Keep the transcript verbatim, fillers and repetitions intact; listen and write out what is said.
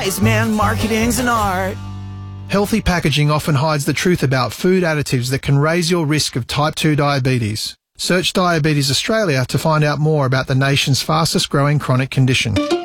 wise man, marketing's an art. Healthy packaging often hides the truth about food additives that can raise your risk of type two diabetes. Search Diabetes Australia to find out more about the nation's fastest growing chronic condition.